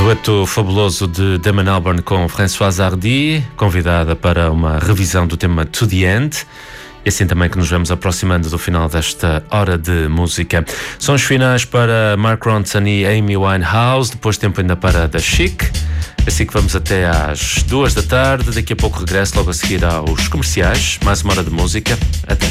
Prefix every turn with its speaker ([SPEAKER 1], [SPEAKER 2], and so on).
[SPEAKER 1] Dueto fabuloso de Damon Albarn com Françoise Hardy, convidada para uma revisão do tema To The End. E assim também que nos vamos aproximando do final desta hora de música. Sons finais para Mark Ronson e Amy Winehouse, depois tempo ainda para The Chic. Assim que vamos até às 2 da tarde. Daqui a pouco regresso, logo a seguir aos comerciais. Mais uma hora de música. Até